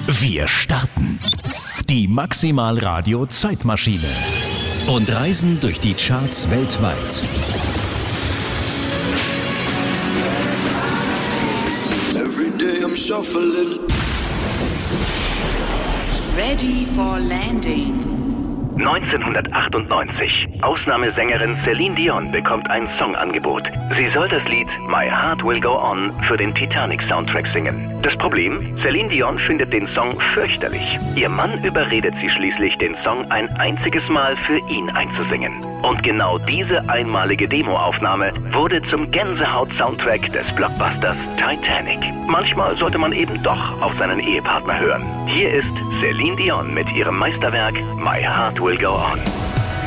Wir starten die Maximal Radio Zeitmaschine und reisen durch die Charts weltweit. Every day I'm shuffling. Ready for landing. 1998. Ausnahmesängerin Celine Dion bekommt ein Songangebot. Sie soll das Lied My Heart Will Go On für den Titanic-Soundtrack singen. Das Problem? Celine Dion findet den Song fürchterlich. Ihr Mann überredet sie schließlich, den Song ein einziges Mal für ihn einzusingen. Und genau diese einmalige Demoaufnahme wurde zum Gänsehaut-Soundtrack des Blockbusters Titanic. Manchmal sollte man eben doch auf seinen Ehepartner hören. Hier ist Celine Dion mit ihrem Meisterwerk My Heart Will Go On.